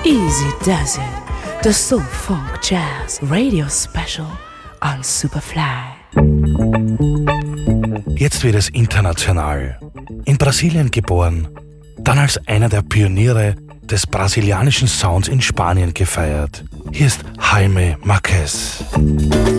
Easy does it. The Soul Funk Jazz Radio Special on Superfly. Jetzt wird es international. In Brasilien geboren, dann als einer der Pioniere des brasilianischen Sounds in Spanien gefeiert. Hier ist Jaime Marquez.